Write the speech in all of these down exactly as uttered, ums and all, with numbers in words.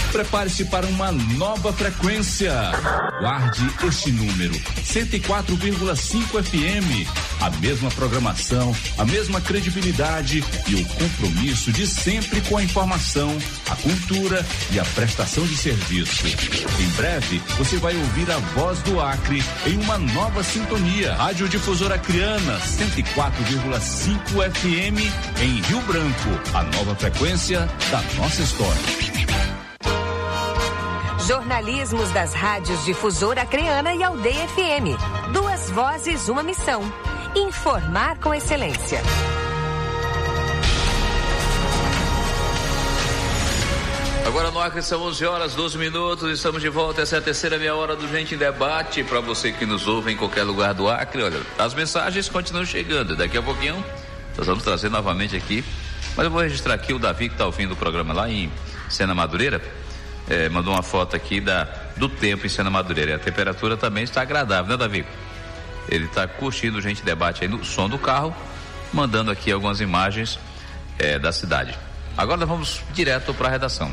Prepare-se para uma nova frequência. Guarde este número, cento e quatro vírgula cinco F M. A mesma programação, a mesma credibilidade e o compromisso de sempre com a informação, a cultura e a prestação de serviço. Em breve, você vai ouvir a voz do Acre em uma nova sintonia. Rádio Difusora Acreana, cento e quatro vírgula cinco F M em Rio Branco. A nova frequência da nossa história. Jornalismos das rádios Difusora Acreana e Aldeia F M. Duas vozes, uma missão. Informar com excelência. Agora no Acre são onze horas, doze minutos, estamos de volta. Essa é a terceira meia hora do Gente em Debate. Para você que nos ouve em qualquer lugar do Acre, olha, as mensagens continuam chegando. Daqui a pouquinho nós vamos trazer novamente aqui. Mas eu vou registrar aqui o Davi, que está ouvindo o programa lá em Sena Madureira. É, mandou uma foto aqui da, do tempo em Sena Madureira. E a temperatura também está agradável, né, Davi? Ele está curtindo o Gente Debate aí no som do carro, mandando aqui algumas imagens é, da cidade. Agora nós vamos direto para a redação.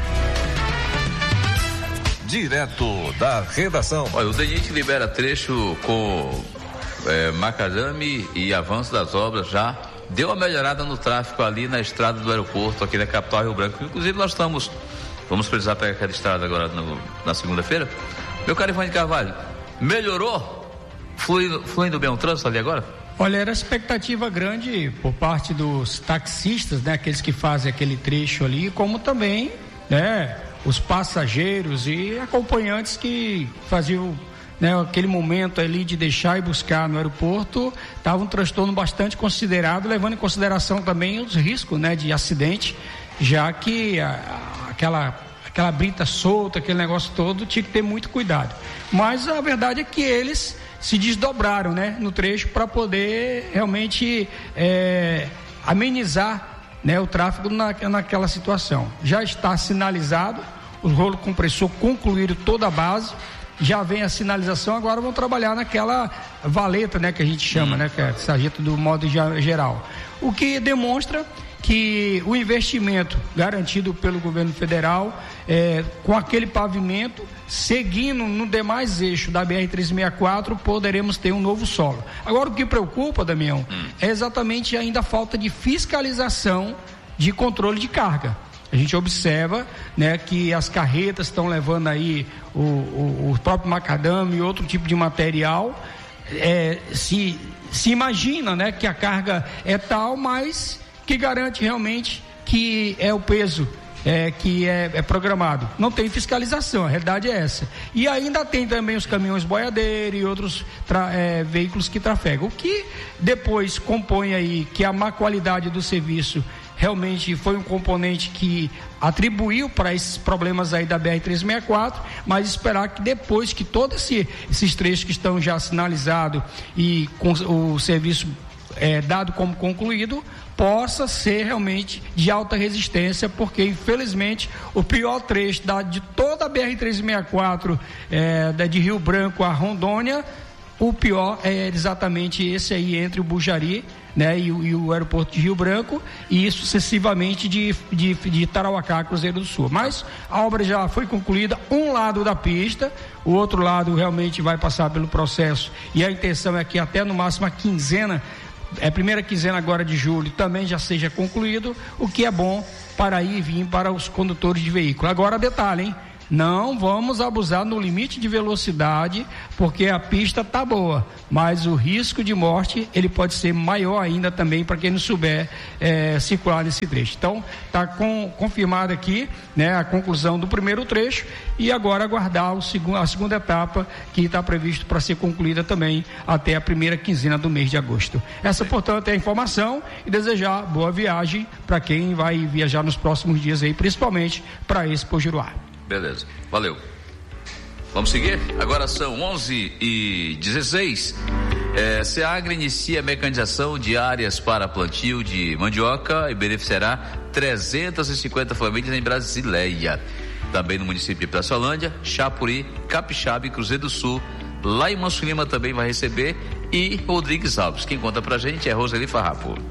Direto da redação. Olha, o D N I T libera trecho com é, macadame e avanço das obras já. Deu uma melhorada no tráfego ali na estrada do aeroporto, aqui na capital Rio Branco. Inclusive nós estamos... Vamos precisar pegar aquela estrada agora no, na segunda-feira. Meu caro Ivone Carvalho, melhorou? Fluindo, fluindo bem o trânsito ali agora? Olha, era expectativa grande por parte dos taxistas, né? Aqueles que fazem aquele trecho ali, como também, né? Os passageiros e acompanhantes que faziam, né, aquele momento ali de deixar e buscar no aeroporto. Estava um transtorno bastante considerado, levando em consideração também os riscos, né? De acidente, já que a, a, aquela... aquela brita solta, aquele negócio todo, tinha que ter muito cuidado. Mas a verdade é que eles se desdobraram, né, no trecho para poder realmente é, amenizar, né, o tráfego na, naquela situação. Já está sinalizado, os rolos compressor concluíram toda a base, já vem a sinalização, agora vão trabalhar naquela valeta, né, que a gente chama, hum. né, que é sarjeta do modo geral. O que demonstra que o investimento garantido pelo governo federal, é, com aquele pavimento, seguindo no demais eixo da B R trezentos e sessenta e quatro, poderemos ter um novo solo. Agora, o que preocupa, Damião, hum. é exatamente ainda a falta de fiscalização de controle de carga. A gente observa, né, que as carretas estão levando aí o, o, o próprio macadame e outro tipo de material. É, se, se imagina, né, que a carga é tal, mas que garante realmente que é o peso é, que é, é programado. Não tem fiscalização, a realidade é essa. E ainda tem também os caminhões boiadeiros e outros tra, é, veículos que trafegam. O que depois compõe aí que a má qualidade do serviço realmente foi um componente que atribuiu para esses problemas aí da B R trezentos e sessenta e quatro, mas esperar que depois que todos esse, esses trechos que estão já sinalizados e com o serviço é, dado como concluído, possa ser realmente de alta resistência, porque infelizmente o pior trecho da, de toda a B R trezentos e sessenta e quatro, é, da de Rio Branco a Rondônia, o pior é exatamente esse aí entre o Bujari, né, e, e o aeroporto de Rio Branco, e sucessivamente de, de, de Tarauacá, Cruzeiro do Sul. Mas a obra já foi concluída, um lado da pista, o outro lado realmente vai passar pelo processo, e a intenção é que até no máximo a quinzena, é a primeira quinzena agora de julho, também já seja concluído, o que é bom para ir e vir para os condutores de veículo. Agora detalhe, hein? Não vamos abusar no limite de velocidade, porque a pista tá boa, mas o risco de morte ele pode ser maior ainda também para quem não souber é, circular nesse trecho. Então está com, confirmado aqui, né, a conclusão do primeiro trecho, e agora aguardar o segundo, a segunda etapa, que está previsto para ser concluída também até a primeira quinzena do mês de agosto. Essa, portanto, é a informação, e desejar boa viagem para quem vai viajar nos próximos dias aí, principalmente para Expo Juruá. Beleza, valeu. Vamos seguir? Agora são onze e dezesseis. É, Seagro inicia a mecanização de áreas para plantio de mandioca e beneficiará trezentas e cinquenta famílias em Brasileia. Também no município de Praçolândia, Chapuri, Capixaba e Cruzeiro do Sul. Lá em Manso Lima também vai receber, e Rodrigues Alves. Quem conta pra gente é Roseli Farrapo.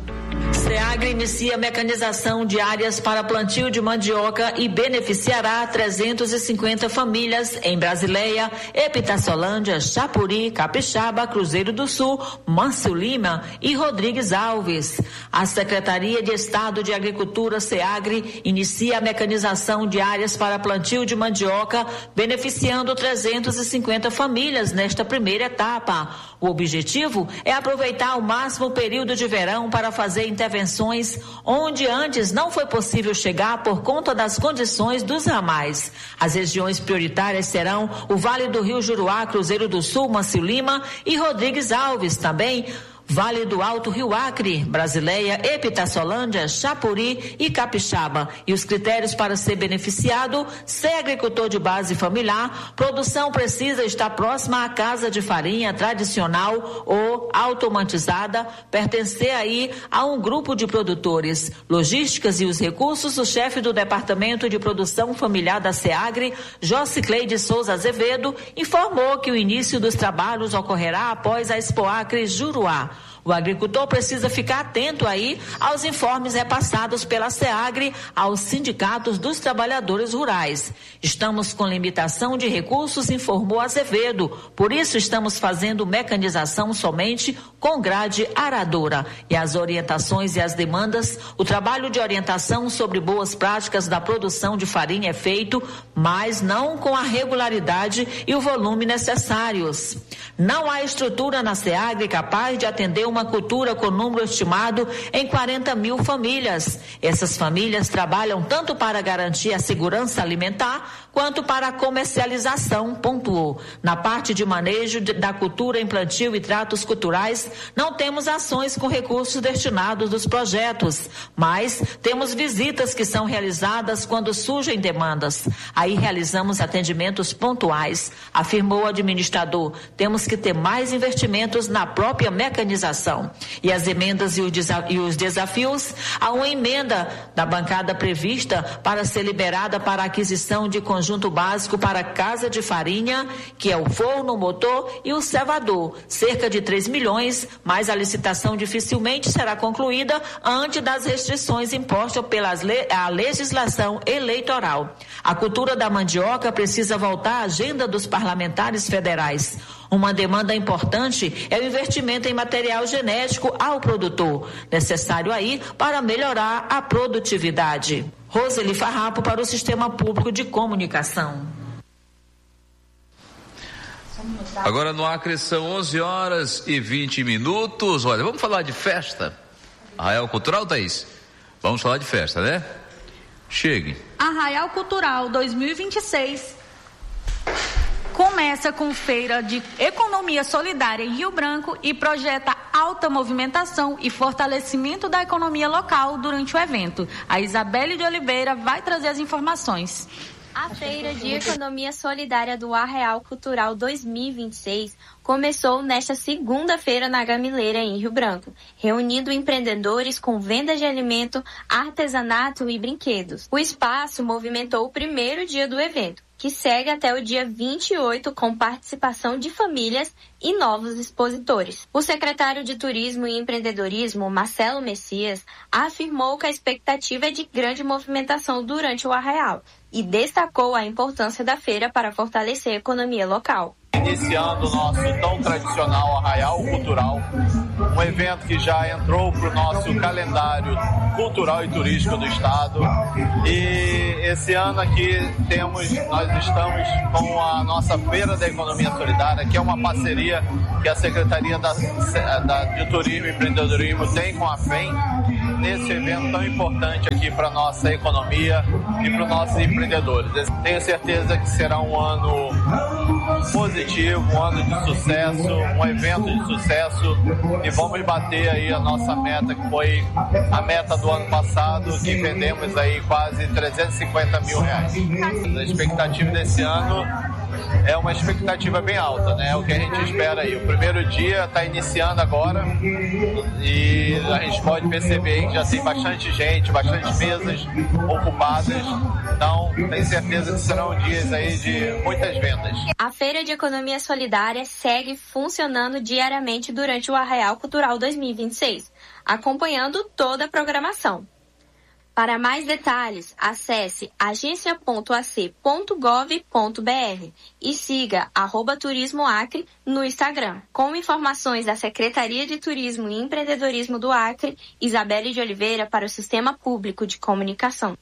SEAGRE inicia mecanização de áreas para plantio de mandioca e beneficiará trezentas e cinquenta famílias em Brasileia, Epitaciolândia, Chapuri, Capixaba, Cruzeiro do Sul, Mâncio Lima e Rodrigues Alves. A Secretaria de Estado de Agricultura, SEAGRE, inicia a mecanização de áreas para plantio de mandioca, beneficiando trezentas e cinquenta famílias nesta primeira etapa. O objetivo é aproveitar o máximo período de verão para fazer intervenções onde antes não foi possível chegar por conta das condições dos ramais. As regiões prioritárias serão o Vale do Rio Juruá, Cruzeiro do Sul, Mâncio Lima e Rodrigues Alves, também Vale do Alto Rio Acre, Brasileia, Epitaciolândia, Chapuri e Capixaba. E os critérios para ser beneficiado: ser agricultor de base familiar, produção precisa estar próxima à casa de farinha tradicional ou automatizada, pertencer aí a um grupo de produtores. Logísticas e os recursos, o chefe do Departamento de Produção Familiar da SEAGRE, Jocicleide Souza Azevedo, informou que o início dos trabalhos ocorrerá após a Expoacre Juruá. O agricultor precisa ficar atento aí aos informes repassados pela SEAGRE aos sindicatos dos trabalhadores rurais. Estamos com limitação de recursos, informou Azevedo. Por isso estamos fazendo mecanização somente com grade aradora. E as orientações e as demandas, o trabalho de orientação sobre boas práticas da produção de farinha é feito, mas não com a regularidade e o volume necessários. Não há estrutura na SEAGRE capaz de atender uma cultura com número estimado em quarenta mil famílias. Essas famílias trabalham tanto para garantir a segurança alimentar quanto para a comercialização, pontuou. Na parte de manejo de, da cultura em plantio e tratos culturais, não temos ações com recursos destinados dos projetos, mas temos visitas que são realizadas quando surgem demandas. Aí realizamos atendimentos pontuais, afirmou o administrador. Temos que ter mais investimentos na própria mecanização. E as emendas e os desafios, há uma emenda da bancada prevista para ser liberada para a aquisição de conjunto básico para casa de farinha, que é o forno, o motor e o cevador, cerca de três milhões, mas a licitação dificilmente será concluída antes das restrições impostas pela le- a legislação eleitoral. A cultura da mandioca precisa voltar à agenda dos parlamentares federais. Uma demanda importante é o investimento em material genético ao produtor, necessário aí para melhorar a produtividade. Roseli Farrapo para o Sistema Público de Comunicação. Agora no Acre são onze horas e vinte minutos. Olha, vamos falar de festa. Arraial Cultural, Thaís? Vamos falar de festa, né? Chegue. Arraial Cultural dois mil e vinte e seis começa com feira de economia solidária em Rio Branco e projeta alta movimentação e fortalecimento da economia local durante o evento. A Isabelle de Oliveira vai trazer as informações. A Feira de Economia Solidária do Arraial Cultural dois mil e vinte e seis começou nesta segunda-feira na Gamileira, em Rio Branco, reunindo empreendedores com vendas de alimento, artesanato e brinquedos. O espaço movimentou o primeiro dia do evento, que segue até o dia vinte e oito com participação de famílias e novos expositores. O secretário de Turismo e Empreendedorismo, Marcelo Messias, afirmou que a expectativa é de grande movimentação durante o Arraial e destacou a importância da feira para fortalecer a economia local. Iniciando o nosso tão tradicional Arraial Cultural, um evento que já entrou para o nosso calendário cultural e turístico do estado. E esse ano aqui temos, nós estamos com a nossa Feira da Economia Solidária, que é uma parceria que a Secretaria da, da, de Turismo e Empreendedorismo tem com a F E M, nesse evento tão importante aqui para a nossa economia e para os nossos empreendedores. Tenho certeza que será um ano positivo, um ano de sucesso, um evento de sucesso, e vamos bater aí a nossa meta, que foi a meta do ano passado, que vendemos aí quase trezentos e cinquenta mil reais. A expectativa desse ano é uma expectativa bem alta, né? É o que a gente espera aí. O primeiro dia está iniciando agora e a gente pode perceber que já tem bastante gente, bastante mesas ocupadas. Então, tenho certeza que serão dias aí de muitas vendas. A Feira de Economia Solidária segue funcionando diariamente durante o Arraial Cultural dois mil e vinte e seis. acompanhando toda a programação. Para mais detalhes, acesse agência ponto a c ponto gov ponto b r e siga arroba Turismo Acre no Instagram. Com informações da Secretaria de Turismo e Empreendedorismo do Acre, Isabelle de Oliveira para o Sistema Público de Comunicação.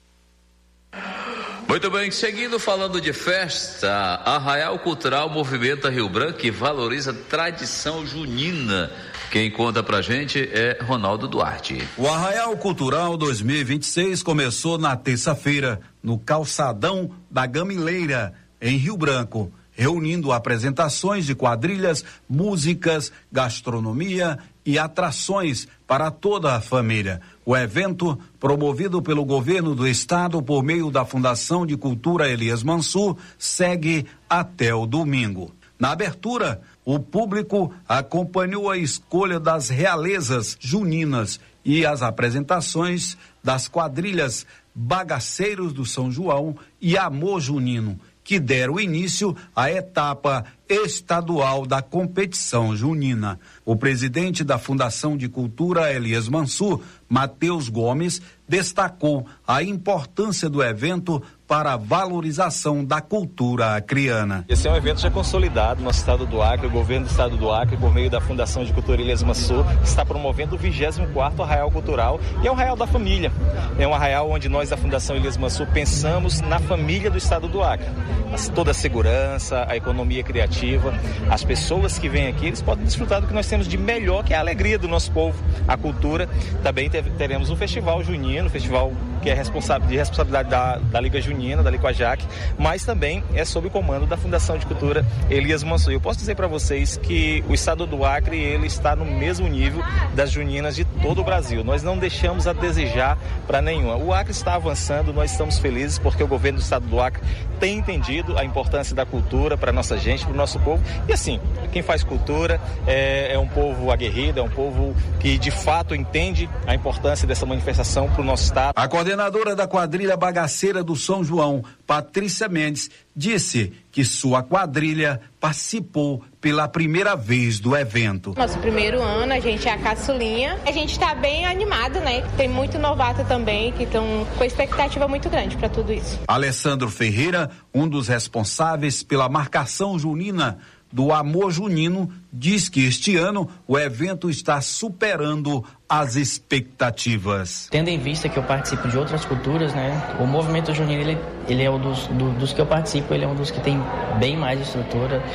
Muito bem, seguindo falando de festa, Arraial Cultural movimenta Rio Branco e valoriza a tradição junina. Quem conta pra gente é Ronaldo Duarte. O Arraial Cultural dois mil e vinte e seis começou na terça-feira, no calçadão da Gamileira, em Rio Branco, reunindo apresentações de quadrilhas, músicas, gastronomia e atrações para toda a família. O evento, promovido pelo governo do estado por meio da Fundação de Cultura Elias Mansur, segue até o domingo. Na abertura, o público acompanhou a escolha das realezas juninas e as apresentações das quadrilhas Bagaceiros do São João e Amor Junino, que deram início à etapa estadual da competição junina. O presidente da Fundação de Cultura Elias Mansur, Matheus Gomes, destacou a importância do evento para a valorização da cultura acreana. Esse é um evento já consolidado no estado do Acre. O governo do estado do Acre, por meio da Fundação de Cultura Elias Mansur, está promovendo o vigésimo quarto Arraial Cultural, e é um arraial da família. É um arraial onde nós da Fundação Elias Mansur pensamos na família do estado do Acre. Toda a segurança, a economia criativa, as pessoas que vêm aqui, eles podem desfrutar do que nós temos de melhor, que é a alegria do nosso povo, a cultura. Também teremos um festival junino, festival que é responsável, de responsabilidade da, da Liga Junina, da Licoajac, mas também é sob o comando da Fundação de Cultura Elias Mansur. Eu posso dizer para vocês que o estado do Acre, ele está no mesmo nível das juninas de todo o Brasil. Nós não deixamos a desejar para nenhuma. O Acre está avançando, nós estamos felizes porque o governo do estado do Acre tem entendido a importância da cultura para a nossa gente, para o nosso povo. E assim, quem faz cultura é, é um povo aguerrido, é um povo que de fato entende a importância dessa manifestação para o nosso estado. A coordenadora da quadrilha Bagaceira do São João, Patrícia Mendes, disse que sua quadrilha participou pela primeira vez do evento. Nosso primeiro ano, a gente é a caçulinha. A gente está bem animado, né? Tem muito novato também que estão com expectativa muito grande para tudo isso. Alessandro Ferreira, um dos responsáveis pela marcação junina do Amor Junino, diz que este ano o evento está superando as expectativas. Tendo em vista que eu participo de outras culturas, né? O movimento junino, ele, ele é um dos, do, dos que eu participo, ele é um dos que tem bem mais estrutura.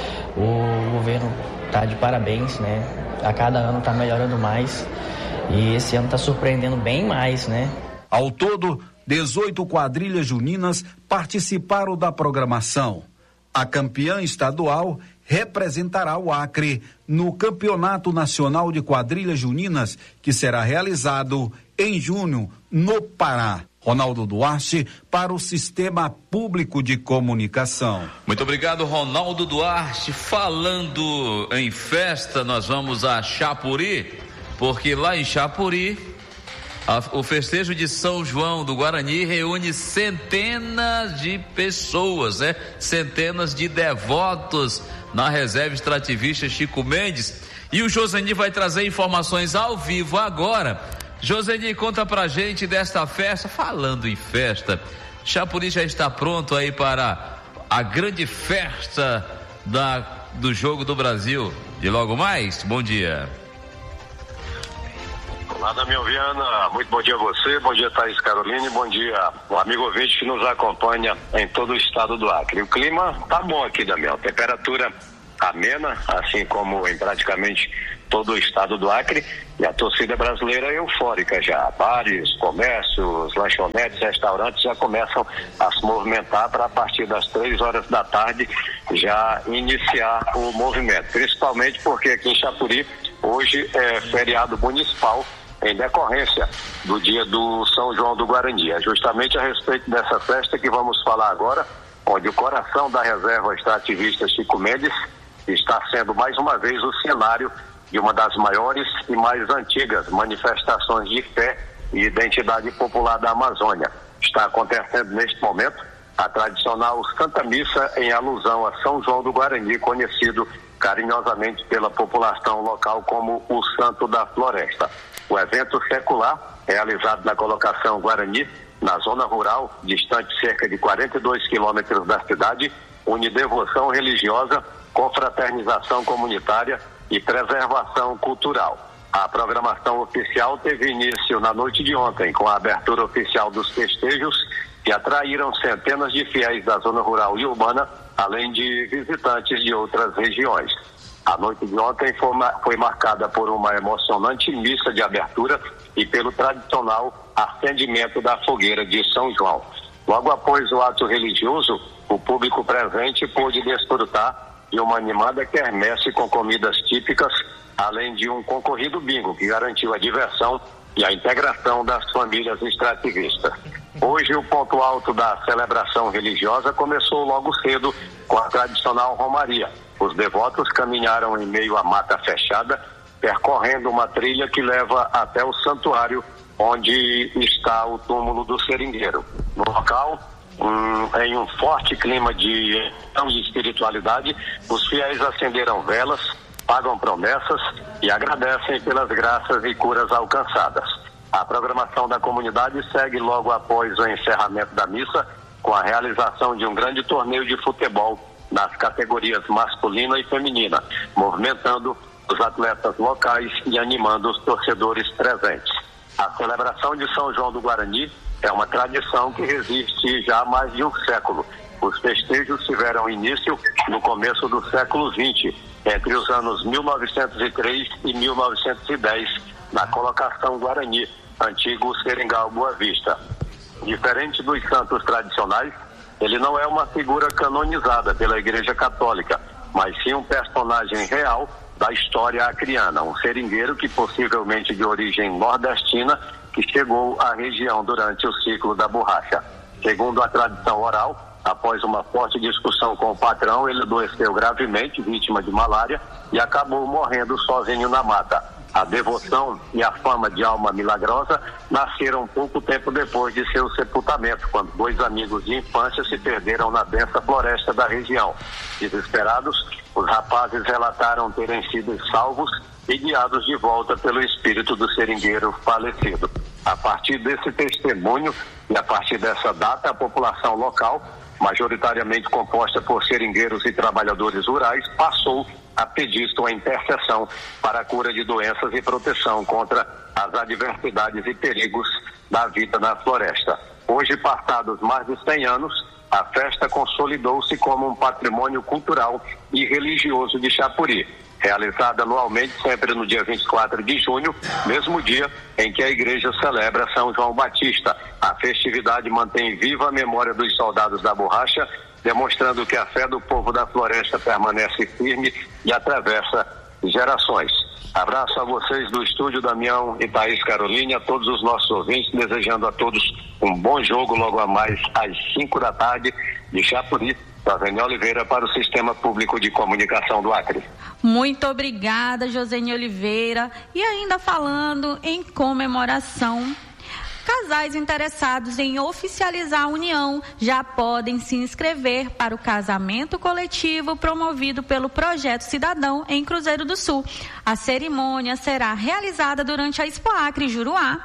O governo tá de parabéns, né? A cada ano tá melhorando mais e esse ano tá surpreendendo bem mais, né? Ao todo, dezoito quadrilhas juninas participaram da programação. A campeã estadual representará o Acre no Campeonato Nacional de Quadrilhas Juninas, que será realizado em junho, no Pará. Ronaldo Duarte, para o Sistema Público de Comunicação. Muito obrigado, Ronaldo Duarte. Falando em festa, nós vamos a Chapuri, porque lá em Chapuri, a, o festejo de São João do Guarani reúne centenas de pessoas, né? Centenas de devotos na reserva extrativista Chico Mendes. E o Joseni vai trazer informações ao vivo agora. Joseni, conta pra gente desta festa. Falando em festa, Chapuri já está pronto aí para a grande festa da, do Jogo do Brasil de logo mais? Bom dia. Olá, Damião Viana, muito bom dia a você, bom dia Thaís Caroline, bom dia o amigo ouvinte que nos acompanha em todo o estado do Acre. O clima tá bom aqui, Damião, temperatura amena, assim como em praticamente todo o estado do Acre, e a torcida brasileira é eufórica já. Bares, comércios, lanchonetes, restaurantes já começam a se movimentar para a partir das três horas da tarde já iniciar o movimento, principalmente porque aqui em Chapuri hoje é feriado municipal em decorrência do dia do São João do Guarani. É justamente a respeito dessa festa que vamos falar agora, onde o coração da reserva extrativista Chico Mendes está sendo mais uma vez o cenário de uma das maiores e mais antigas manifestações de fé e identidade popular da Amazônia. Está acontecendo neste momento a tradicional Santa Missa em alusão a São João do Guarani, conhecido carinhosamente pela população local como o Santo da Floresta. O evento secular, realizado na colocação Guarani, na zona rural, distante cerca de quarenta e dois quilômetros da cidade, une devoção religiosa, confraternização comunitária e preservação cultural. A programação oficial teve início na noite de ontem, com a abertura oficial dos festejos, que atraíram centenas de fiéis da zona rural e urbana, além de visitantes de outras regiões. A noite de ontem foi, foi marcada por uma emocionante missa de abertura e pelo tradicional acendimento da fogueira de São João. Logo após o ato religioso, o público presente pôde desfrutar de uma animada quermesse com comidas típicas, além de um concorrido bingo que garantiu a diversão e a integração das famílias extrativistas. Hoje, o ponto alto da celebração religiosa começou logo cedo com a tradicional romaria. Os devotos caminharam em meio à mata fechada, percorrendo uma trilha que leva até o santuário onde está o túmulo do seringueiro. No local, um, em um forte clima de, de espiritualidade, os fiéis acenderam velas, pagam promessas e agradecem pelas graças e curas alcançadas. A programação da comunidade segue logo após o encerramento da missa, com a realização de um grande torneio de futebol nas categorias masculina e feminina, movimentando os atletas locais e animando os torcedores presentes. A celebração de São João do Guarani é uma tradição que resiste já há mais de um século. Os festejos tiveram início no começo do século vinte, entre os anos mil novecentos e três e mil novecentos e dez, na colocação Guarani, antigo Seringal Boa Vista. Diferente dos santos tradicionais, ele não é uma figura canonizada pela Igreja Católica, mas sim um personagem real da história acriana, um seringueiro que possivelmente de origem nordestina, que chegou à região durante o ciclo da borracha. Segundo a tradição oral, após uma forte discussão com o patrão, ele adoeceu gravemente, vítima de malária, e acabou morrendo sozinho na mata. A devoção e a fama de alma milagrosa nasceram pouco tempo depois de seu sepultamento, quando dois amigos de infância se perderam na densa floresta da região. Desesperados, os rapazes relataram terem sido salvos e guiados de volta pelo espírito do seringueiro falecido. A partir desse testemunho e a partir dessa data, a população local, majoritariamente composta por seringueiros e trabalhadores rurais, passou a pedir sua intercessão para a cura de doenças e proteção contra as adversidades e perigos da vida na floresta. Hoje, passados mais de cem anos, a festa consolidou-se como um patrimônio cultural e religioso de Chapuri, realizada anualmente sempre no dia vinte e quatro de junho, mesmo dia em que a igreja celebra São João Batista. A festividade mantém viva a memória dos soldados da borracha, demonstrando que a fé do povo da floresta permanece firme e atravessa gerações. Abraço a vocês do estúdio, Damião e Thaís Caroline, a todos os nossos ouvintes, desejando a todos um bom jogo logo a mais às cinco da tarde de Chapuri, Josene Oliveira, para o Sistema Público de Comunicação do Acre. Muito obrigada, Josene Oliveira. E ainda falando em comemoração, casais interessados em oficializar a união já podem se inscrever para o casamento coletivo promovido pelo Projeto Cidadão em Cruzeiro do Sul. A cerimônia será realizada durante a Expo Acre Juruá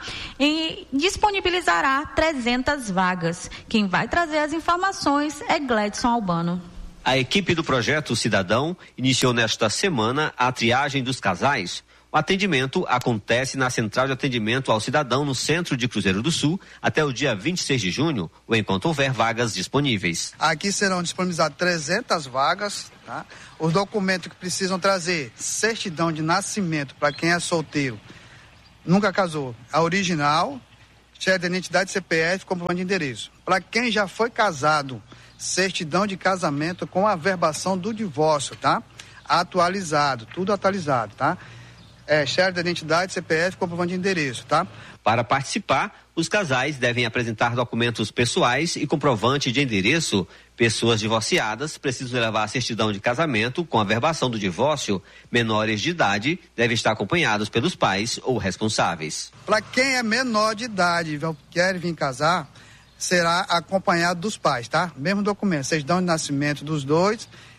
e disponibilizará trezentas vagas. Quem vai trazer as informações é Gledson Albano. A equipe do Projeto Cidadão iniciou nesta semana a triagem dos casais. O atendimento acontece na Central de Atendimento ao Cidadão no centro de Cruzeiro do Sul até o dia vinte e seis de junho, ou enquanto houver vagas disponíveis. Aqui serão disponibilizadas trezentas vagas, tá? Os documentos que precisam trazer: certidão de nascimento para quem é solteiro, nunca casou, a original, cheque de identidade, C P F, comprovante de endereço. Para quem já foi casado, certidão de casamento com averbação do divórcio, tá? Atualizado, tudo atualizado, tá? É, cheque de identidade, C P F, comprovante de endereço, tá? Para participar, os casais devem apresentar documentos pessoais e comprovante de endereço. Pessoas divorciadas precisam levar a certidão de casamento com averbação do divórcio. Menores de idade devem estar acompanhados pelos pais ou responsáveis. Para quem é menor de idade e quer vir casar, será acompanhado dos pais, tá? Mesmo documento, certidão de nascimento dos dois,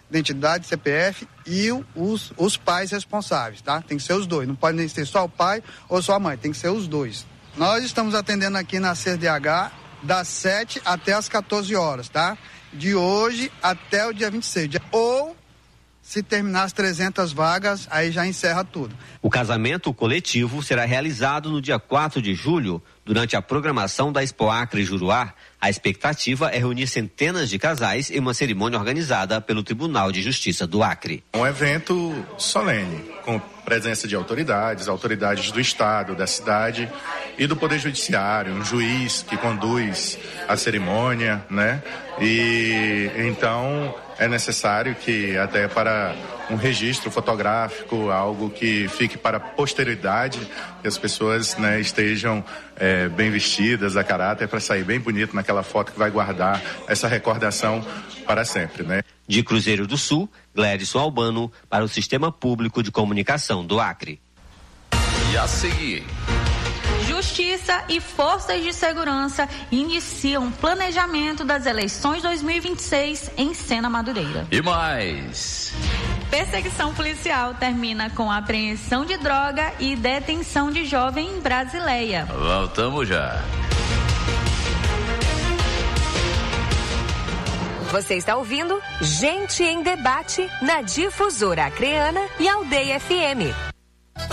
identidade, C P F e os, os pais responsáveis, tá? Tem que ser os dois, não pode nem ser só o pai ou só a mãe, tem que ser os dois. Nós estamos atendendo aqui na C D H das sete até as quatorze horas, tá? De hoje até o dia vinte e seis. Ou, se terminar as trezentas vagas, aí já encerra tudo. O casamento coletivo será realizado no dia quatro de julho, durante a programação da Expo Acre Juruá. A expectativa é reunir centenas de casais em uma cerimônia organizada pelo Tribunal de Justiça do Acre. Um evento solene, com presença de autoridades, autoridades do Estado, da cidade e do Poder Judiciário, um juiz que conduz a cerimônia, né? E então é necessário que até para um registro fotográfico, algo que fique para a posteridade, que as pessoas, né, estejam é, bem vestidas, a caráter, para sair bem bonito naquela foto que vai guardar essa recordação para sempre, né? De Cruzeiro do Sul, Glédson Albano, para o Sistema Público de Comunicação do Acre. E a seguir... Justiça e forças de segurança iniciam planejamento das eleições dois mil e vinte e seis em Sena Madureira. E mais... Perseguição policial termina com apreensão de droga e detenção de jovem em Brasileia. Voltamos já. Você está ouvindo Gente em Debate na Difusora Acreana e Aldeia F M.